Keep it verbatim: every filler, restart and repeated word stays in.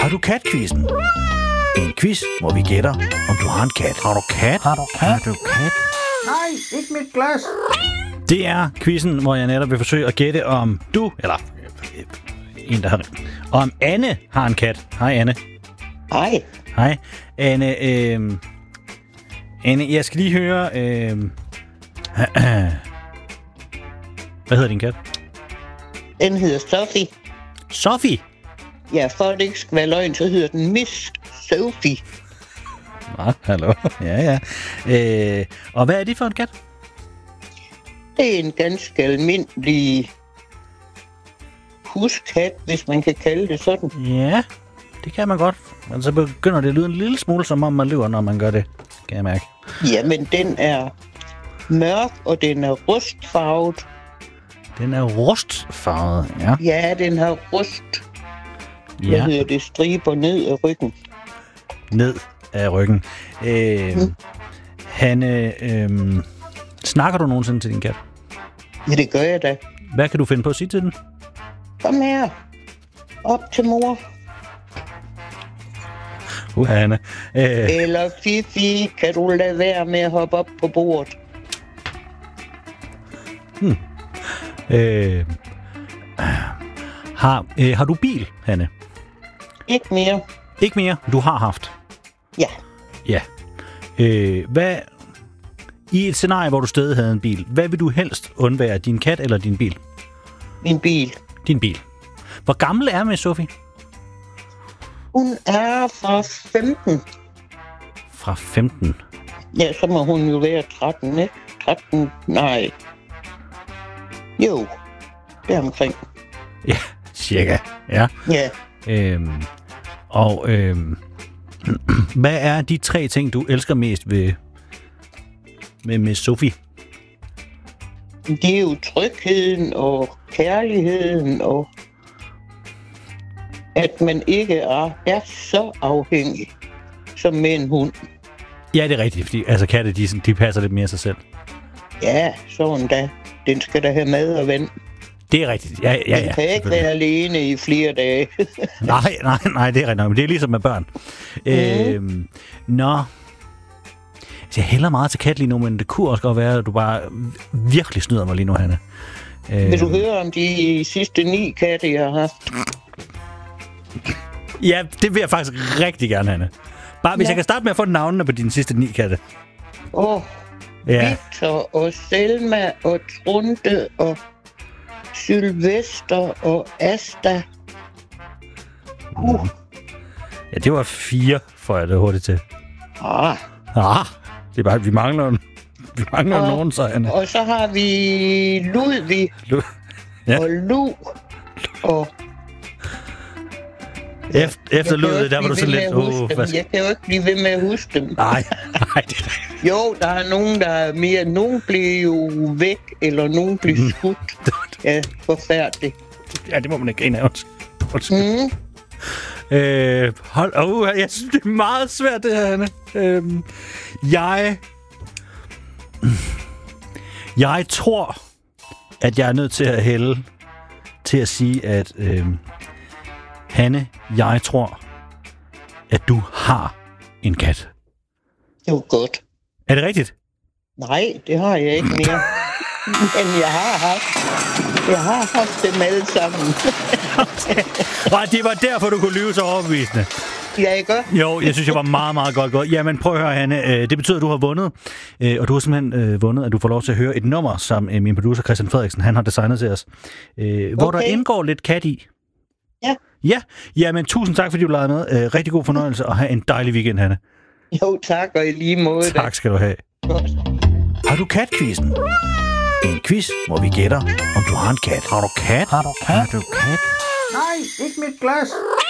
Har du kat-quizzen? En quiz, hvor vi gætter, om du har en kat. Har du kat? Har du kat? Har du kat? Nej, ikke mit glas. Det er quizzen, hvor jeg netop vil forsøge at gætte, om du, eller øh, en, der har om Anne har en kat. Hej, Anne. Hej. Hej. Anne, øh, Anne, jeg skal lige høre... Øh, hvad hedder din kat? Den hedder Sophie. Sophie? Ja, for at det ikke skal være løgn, så hedder den Miss Sophie. Nå, hallo. Ja, ja. Øh, og hvad er det for en kat? Det er en ganske almindelig huskat, hvis man kan kalde det sådan. Ja, det kan man godt. Men så begynder det at lyde en lille smule, som om man lyver, når man gør det, kan jeg mærke. Jamen, den er mørk, og den er rustfarvet. Den er rustfarvet, ja. Ja, den har rust. Hvad Ja, hedder det? Striber ned af ryggen. ned af ryggen. Øh, Mm. Hanne, øh, snakker du nogensinde til din kat? Ja, det gør jeg da. Hvad kan du finde på at sige til den? Kom her. Op til mor. Uh, Hanne. Øh, Eller Fifi, kan du lade være med at hoppe op på bordet? øh, har, øh, har du bil, Hanne? Ikke mere. Ikke mere. Du har haft. Ja. Ja. Øh, hvad... I et scenarie, hvor du stadig havde en bil, hvad vil du helst undvære? Din kat eller din bil? Min bil. Din bil. Hvor gammel er med Sophie? Hun er fra femten. Fra femten. Ja, så må hun jo være tretten, ikke? tretten, nej. Jo, det er omkring. Ja, cirka. Ja. Ja, Øhm, og øhm, hvad er de tre ting, du elsker mest ved med, med Sophie? det er jo trygheden og kærligheden og at man ikke er, er så afhængig som med en hund. Ja, det er rigtigt, fordi altså, katte, de, de passer lidt mere sig selv. Ja, sådan da. Den skal da have mad og vand. Det er rigtigt. Ja, ja, ja. Den kan ikke være alene i flere dage. nej, nej, nej, det er rigtigt nok, men det er ligesom med børn. Mm. Øhm, nå. Altså, jeg hælder meget til kat lige nu, men det kunne også godt være, at du bare virkelig snyder mig lige nu, Hanne. Øhm, Vil du høre om de sidste ni katte, jeg har haft? Ja, det vil jeg faktisk rigtig gerne, Hanne. Bare hvis Ja. jeg kan starte med at få navnene på dine sidste ni katte. Åh, oh, Ja. Victor og Selma og Trunte og Sylvester og Asta. Uh. Ja, det var fire, får jeg det hurtigt til. Ah. Ah, det er bare, vi mangler, vi mangler Og- nogen, så Anne. Og så har vi Ludvig Lu- Ja. og Lu og... Efter, efter Jeg kan jo lydet, ikke der var blive du så ved med lidt... at huske Oh, dem. hvad skal... Jeg kan jo ikke blive ved med at huske dem. Nej, nej, det er Jo, der er nogen, der er mere... Nogen blev jo væk, eller nogen blev Mm. skudt. Ja, forfærdeligt. Ja, det må man ikke grine af. Undskyld. Undskyld. Mm. Øh, hold... Oh, jeg synes, det er meget svært, det her, Anne. Øh, jeg... Jeg tror, at jeg er nødt til at hælde til at sige, at... Øh, Hanne, jeg tror, at du har en kat. Det var godt. Er det rigtigt? Nej, det har jeg ikke mere. Men jeg har haft... Jeg har haft dem alle sammen. Nej, det var derfor, du kunne lyve så overbevisende. Ja, ikke? Jo, jeg synes, jeg var meget, meget godt gået. Jamen, prøv at høre, Hanne. Det betyder, at du har vundet. Og du har simpelthen vundet, at du får lov til at høre et nummer, som min producer Christian Frederiksen, han har designet til os. Hvor Okay. der indgår lidt kat i. Ja. Ja, jamen tusind tak, fordi du lavede med. Rigtig god fornøjelse, og have en dejlig weekend, Hanne. Jo, tak, og i lige måde. da. Tak skal du have. Godt. Har du kat-quizzen? En quiz, hvor vi gætter, om du har en kat. Har du kat? Har du kat? Har du kat? Nej, ikke mit glas.